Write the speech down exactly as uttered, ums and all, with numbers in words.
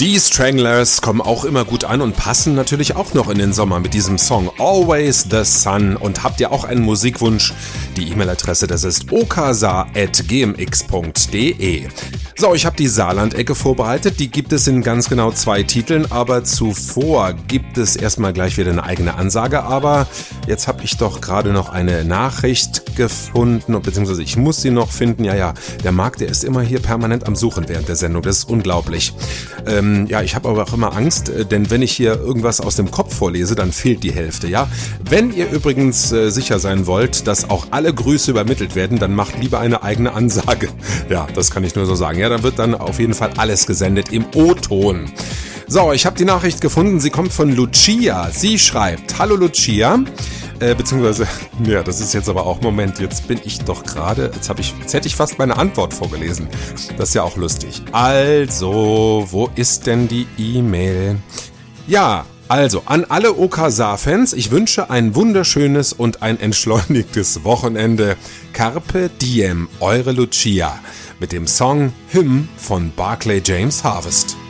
Die Stranglers kommen auch immer gut an und passen natürlich auch noch in den Sommer mit diesem Song Always the Sun. Und habt ihr auch einen Musikwunsch? Die E-Mail-Adresse, das ist okasa at gmx punkt de. So, ich habe die Saarland-Ecke vorbereitet. Die gibt es in ganz genau zwei Titeln, aber zuvor gibt es erstmal gleich wieder eine eigene Ansage. Aber jetzt habe ich doch gerade noch eine Nachricht gefunden, beziehungsweise ich muss sie noch finden. Ja, ja, der Marc, der ist immer hier permanent am Suchen während der Sendung. Das ist unglaublich. Ähm, ja, ich habe aber auch immer Angst, denn wenn ich hier irgendwas aus dem Kopf vorlese, dann fehlt die Hälfte, ja. Wenn ihr übrigens äh, sicher sein wollt, dass auch alle Grüße übermittelt werden, dann macht lieber eine eigene Ansage. Ja, das kann ich nur so sagen. Ja, da wird dann auf jeden Fall alles gesendet im O-Ton. So, ich habe die Nachricht gefunden. Sie kommt von Lucia. Sie schreibt: Hallo Lucia. Äh, beziehungsweise, ja, das ist jetzt aber auch, Moment, jetzt bin ich doch gerade, jetzt habe ich, jetzt hätte ich fast meine Antwort vorgelesen. Das ist ja auch lustig. Also, wo ist denn die E-Mail? Ja, also, an alle Okasa-Fans, ich wünsche ein wunderschönes und ein entschleunigtes Wochenende. Carpe Diem, eure Lucia. Mit dem Song Hymn von Barclay James Harvest.